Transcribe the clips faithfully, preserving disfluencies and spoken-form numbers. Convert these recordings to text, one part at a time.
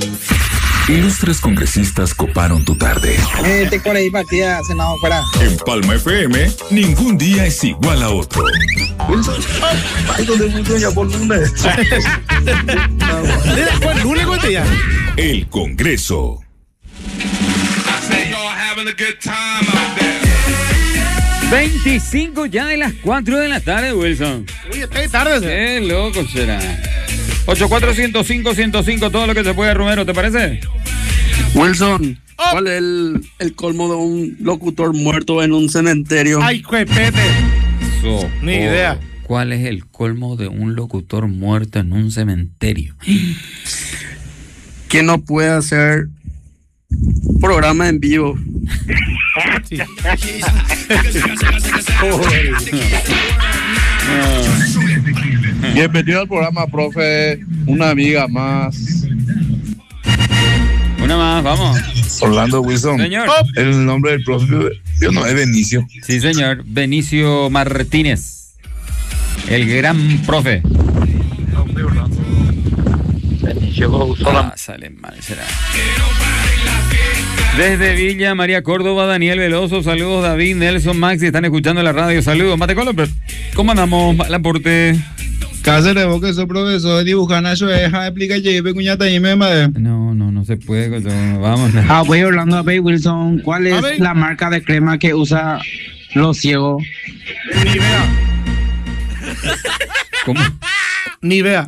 Ilustres congresistas coparon tu tarde. Eh, te por ahí partida, senado fuera. En Palma F M, ningún día es igual a otro. Wilson, ay, donde mucho ya por lunes. Después lunes, ¿cuánto ya? El Congreso. veinticinco ya de las cuatro de la tarde, Wilson. Uy, está tarde. Qué loco será. ocho cuatro cero cinco cero cinco, todo lo que se puede, Romero, ¿te parece? Wilson, oh. ¿Cuál es el, el colmo de un locutor muerto en un cementerio? Ay, cuepete. So, Ni oh, idea. ¿Cuál es el colmo de un locutor muerto en un cementerio? Que no puede hacer programa en vivo. Sí. Bienvenido al programa, profe. Una amiga más. Una más, vamos. Orlando Wilson. Señor. El nombre del profe, yo no, es Benicio. Sí, señor. Benicio Martínez. El gran profe. Benicio Ah, sale mal, será. Desde Villa María Córdoba, Daniel Veloso, saludos David, Nelson, Maxi, están escuchando la radio, saludos. Mate Colo, ¿cómo andamos? El aporte. Cáceres, vos que sos profesor de dibujar, Nacho, deja explicar que yo cuñata y me madre. No, no, no se puede, vamos. Ah, voy Orlando a ver, Wilson, ¿cuál es la marca de crema que usa los ciegos? Ni vea. ¿Cómo? Ni vea.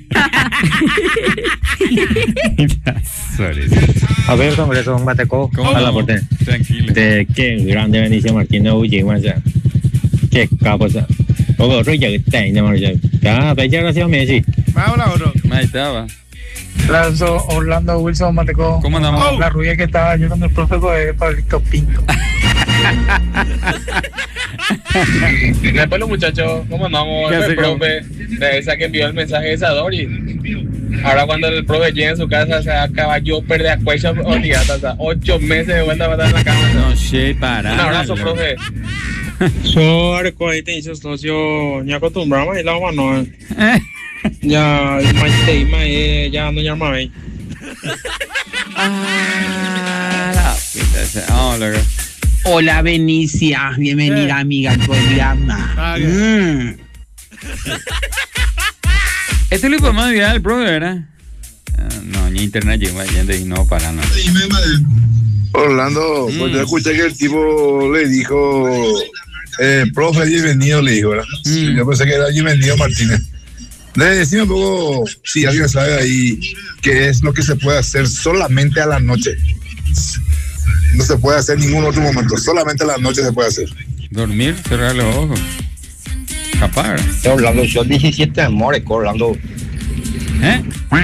A ver, Congreso, un bateco. ¿Cómo a la no? porte. Tranquilo. De qué grande Benicio Martínez, oye, guancha. Qué capo, o sea. O sea, ya que tengo, ya. Ya, ya, gracias, Messi. Vamos a otro. Ahí estaba. Lanzo, Orlando Wilson Mateco. ¿Cómo andamos? Oh. La rubia que estaba ayudando el profe fue Pablito Pinto. Después los muchachos, ¿cómo andamos? El profe de esa que envió el mensaje de Sadori. Ahora cuando el profe llegue en su casa se acaba yo perder a cuello obligada, o sea, ocho meses de vuelta para estar en la cama. No sé, para. Un abrazo, profe. Yo ahorita hice socio, ya acostumbramos y la vamos no. Ya, ya no llama ahí. Ah, la pita esa. Vamos, loco. Hola, Benicia, bienvenida, amiga, al programa. Ah, mm. Este lo podemos enviar al profe, ¿verdad? Uh, no, ni internet llegó allá y no para nada. Orlando, Mm. pues yo escuché que el tipo le dijo, eh, profe, bienvenido, le dijo, ¿verdad? Mm. Yo pensé que era bienvenido Martínez. Le decime un poco, si alguien sabe ahí, qué es lo que se puede hacer solamente a la noche. No se puede hacer en ningún otro momento, solamente a la noche se puede hacer. Dormir, cerrar los ojos. Capaz. Orlando, yo diecisiete amores, Orlando. ¿Eh?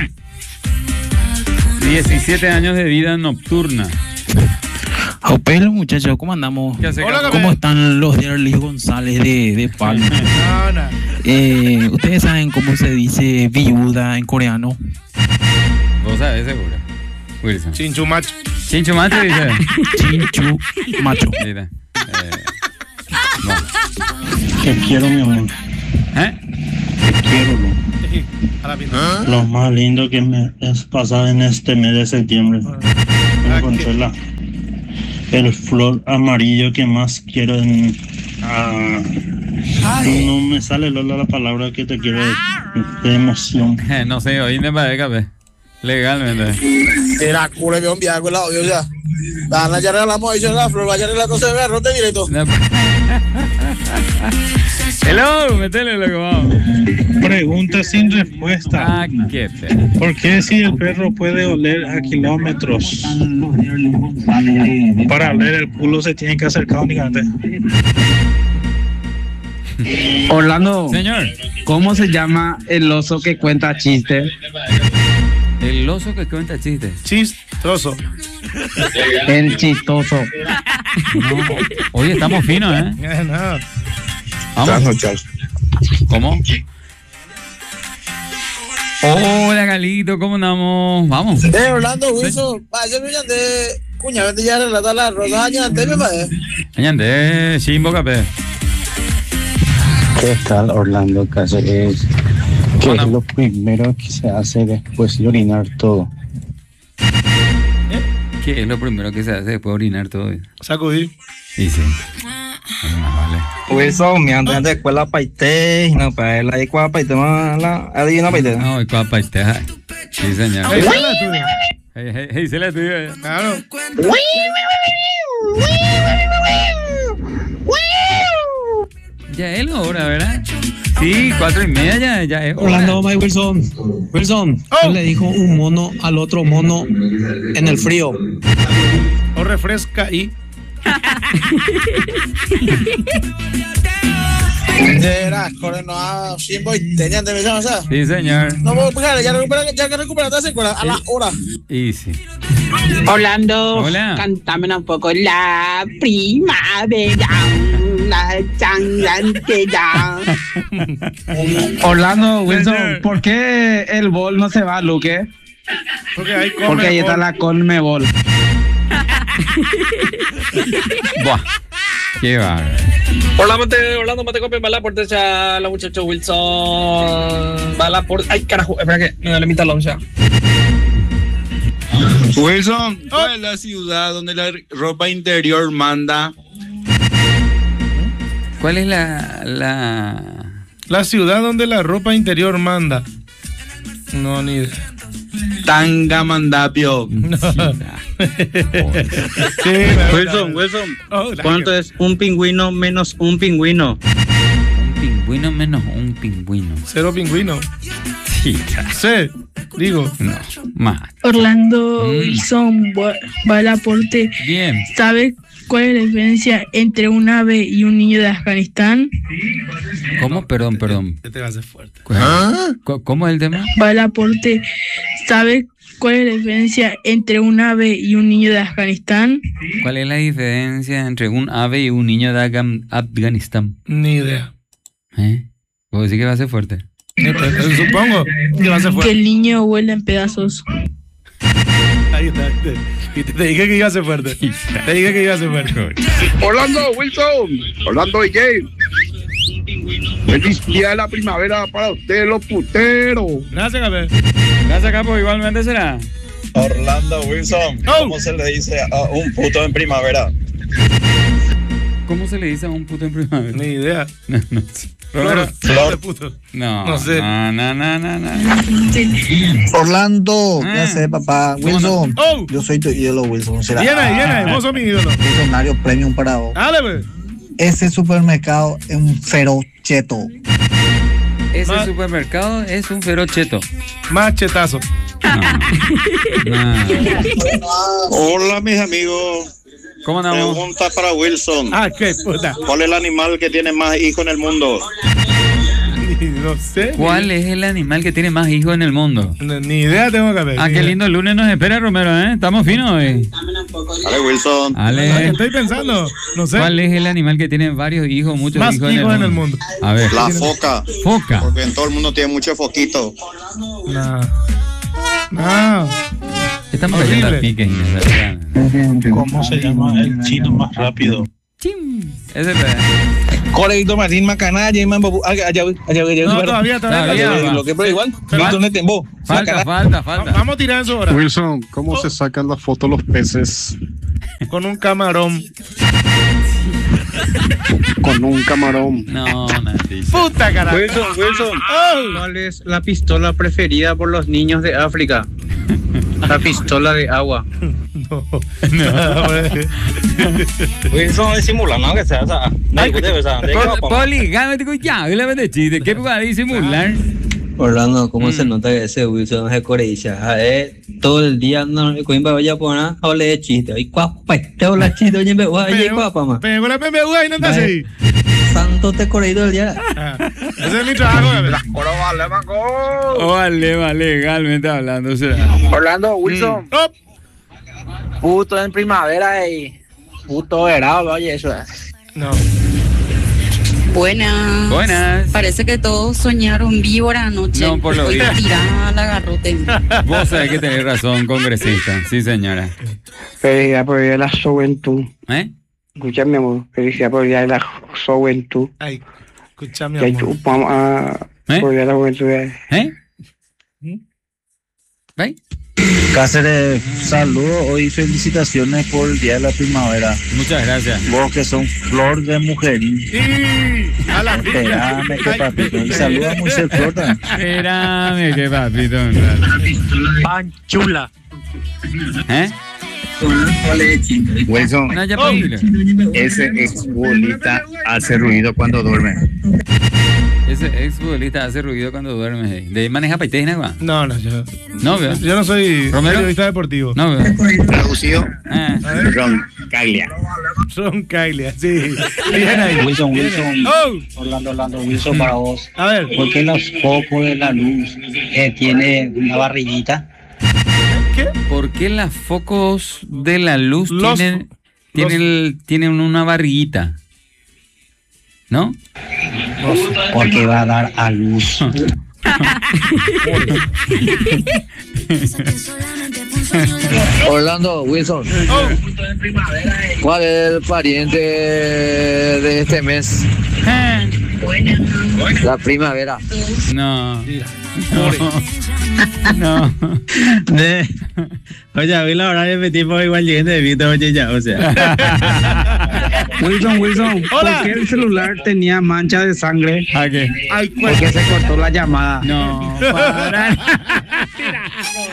diecisiete años de vida nocturna. Opelo, muchachos, ¿cómo andamos? ¿Qué hace, Hola, Capo? ¿Cómo están los de Luis González de, de Palma? No, no. Eh, ¿Ustedes saben cómo se dice viuda en coreano? Vos sabés, seguro. Wilson. Chinchu macho. Chinchu macho, dice. Chinchu macho. Mira. Eh, bueno. Te quiero, mi amor. ¿Eh? Te quiero, lo, A la pinta. lo más lindo que me es pasar en este mes de septiembre. Me encontré la, el flor amarillo que más quiero en... ah, no me sale Lola la palabra que te quiero de, de emoción. Eh, no sé, hoy me parece que legalmente. Era culo de un viaje con la obvio ya. Van a ya regalamos eso la flor, vaya a la cosa de ver, rote directo. No. Hello, metele lo que vamos. Pregunta sin respuesta. Ah, qué feo. ¿Por qué si el perro puede oler a kilómetros? Para oler el culo se tiene que acercar únicamente. Orlando, Señor, ¿cómo se llama el oso que cuenta chistes? el oso que cuenta chistes. Chistoso. El chistoso. No. Hoy estamos finos, ¿eh? Eh, no. Vamos. ¿Cómo? Hola, Galito, ¿cómo andamos? Vamos. Eh, Orlando, Wilson, vaya, me de cuña, vete ya a relatar la rosa, añade, me parece. Añande, Chimbo Capé. ¿Qué tal, Orlando Cáceres? ¿Qué es lo primero que se hace después de orinar todo? ¿Qué es lo primero que se hace después de orinar todo? Sacudir. Y sí. Bueno, más vale. Wilson, me andan de escuela paité, no, para la escuela paité, la adivina paité. No, escuela paité. Sí, señor. Hey, se la tuya. Hey, hey, hey, se la tuya. Claro. Ya es la hora, ¿verdad? Sí, cuatro y media ya, ya es hora. Orlando, Mike Wilson. Wilson, Oh. le dijo un mono al otro mono en el frío. O refresca y. Era, no, Simbo y tenían de besar, ¿sabes? Sí, señor. No, pues, ya recupera, ya que recupera, te hace a la hora. Y sí. Orlando, Hola. cántame un poco la primavera. La changlantera. Orlando, Wilson, ¿por qué el bol no se va, Luque? Porque ahí come. Porque ahí está la Conmebol. Buah. Qué bárbaro. Orlando, te, Orlando, mate copia, va la puerta ya la muchacha Wilson. Va la puerta. Ay, carajo, espera que me duele mi talón ya. Wilson, ¿cuál es la ciudad donde la ropa interior manda? ¿Cuál es la, la... La ciudad donde la ropa interior manda? No, ni idea. Tangamandapio. No. Sí, Wilson, Wilson, oh, ¿cuánto es un pingüino menos un pingüino? Un pingüino menos un pingüino. Cero pingüino. Sí, sí, digo. No, más. Orlando Mm. Wilson va va al aporte. Bien. ¿Sabe cuál es la diferencia entre un ave y un niño de Afganistán? ¿Cómo? Perdón, perdón. Este va a ser fuerte. ¿Cómo, ¿Cómo es el tema? Va al aporte. ¿Sabe cuál es la diferencia entre un ave y un niño de Afganistán? ¿Cuál es la diferencia entre un ave y un niño de Afgan- Afganistán? Ni idea. ¿Eh? ¿Puedo decir que va a ser fuerte? Eh, pues, Supongo que va a ser Que fuerte. el niño vuela en pedazos. Ahí está. Te, y te, te dije que iba a ser fuerte. Te dije que iba a ser fuerte. Orlando, Wilson, Orlando D J. Feliz día de la primavera para ustedes, los puteros. Gracias, Capo. Gracias, Capo. Igualmente será. Orlando Wilson, ¿cómo se le dice a un puto en primavera? ¿Cómo se le dice a un puto en primavera? Ni idea. No, no sé. Flor. Flor. Puto. No, No sé. No, no, no, no, no. Orlando, Ah. ya sé, papá. Wilson, Oh. yo soy tu ídolo, Wilson. ¿Será? Viene ahí, viene ahí. Vos sos mi ídolo. Millonario premium para vos. Dale, pues. Ese supermercado es un feroz cheto. Ese Ma- supermercado es un ferocheto. Más chetazo. No. Hola, mis amigos. ¿Cómo andamos? Pregunta para Wilson. Ah, qué puta. ¿Cuál es el animal que tiene más hijos en el mundo? No sé. ¿Cuál es el animal que tiene más hijos en el mundo? Ni, ni idea tengo que ver. Ah, qué lindo lunes nos espera, Romero, ¿eh? Estamos finos hoy. Dale, Wilson. Ale. Estoy pensando. No sé. ¿Cuál es el animal que tiene varios hijos, muchos Más hijos, hijos en el mundo. A ver. La foca. Foca. Porque en todo el mundo tiene mucho foquito. No. No. Estamos cayendo a Horrible. piques, Inés, ¿verdad? ¿Cómo se llama el chino más rápido? Ese es verdad. Correcto, Martín Macaná, Jayman Bobu. Allá, allá, allá. No, todavía, todavía. Todavía va. Lo que pero igual. Pero- Milton de Tembo. Falta, falta, falta. Vamos a tirar eso ahora. Wilson, ¿cómo se sacan las fotos los peces? Con un camarón. Con un camarón. No, Nati. Puta carajo. Wilson, Wilson. Oh. ¿Cuál es la pistola preferida por los niños de África? La pistola de agua. No. Wilson es simulando que sea esa. Ay, Pol- Poli, gánate con ya, y le vende chiste. ¿Qué puede disimular? Orlando, ¿cómo Mm. se nota que ese Wilson es coreilla? A ver, todo el día no coimba vaya por nada, hable de chiste. Y cuapa, te habla chiste, oye, me voy a ir cuapa, ma. Pegó la P M U y no te así. Santo te corrido el día. Ese es mi trabajo. Coro vale, mango. Oh, vale, vale, legalmente hablando. Será. Orlando Wilson. Oh. Puto en primavera y puto verano, oye, eso es. No. Buenas. Buenas. Parece que todos soñaron víbora anoche. No, por lo Hoy visto. tirada la garrote. Vos sabés que tenés razón, congresista. Sí, señora. Felicidad por el día de la juventud. ¿Eh? Escucha, mi amor. Felicidad por el día de la juventud. Ay, escucha, mi Que amor. chupamos a. ¿Eh? Por el día de la juventud. ¿Eh? ¿Ve? Cáceres, saludos hoy, felicitaciones por el Día de la Primavera. Muchas gracias. Vos que son flor de mujerín. Sí, a la Espérame que papito. Y saluda a Moisés Flor también. Espérame que papito. Panchula. ¿Eh? Wilson, No, ya Oh. pídele. ese exfutbolista hace ruido cuando duerme. Ese exfutbolista hace ruido cuando duerme. ¿De ahí maneja paiteis, ¿no? No, no, yo, No, veo. yo no soy ¿Romero? periodista deportivo. No, veo. Traducido, Ah. Roncaglia. Son Caglia, sí. Bien ahí. Wilson, Bien Wilson. ahí. Oh, Orlando, Orlando, Wilson para vos. a ver. ¿Por qué los focos de la luz eh, tiene una barriguita? ¿Qué? ¿Por qué las focos de la luz Los- tienen, tienen, el- tienen una barriguita? ¿No? Porque va a dar a luz. Orlando, Wilson, Oh, ¿cuál es el pariente de este mes? La primavera. No. mira. No. De... Oye, hoy la hora de mi tipo igual llegué de Vito, oye ya, o sea. Wilson, Wilson, Hola. ¿por qué el celular tenía mancha de sangre? ¿A qué? Ay, pues. Porque se cortó la llamada. No, para.